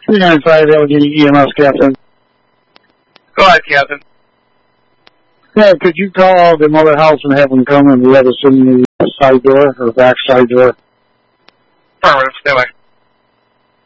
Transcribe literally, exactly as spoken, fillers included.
three nine five Allegheny E M S, Captain. Go ahead, Captain. Yeah, could you call the mother house and have them come and let us in the side door or back side door? Affirmative. Stay away.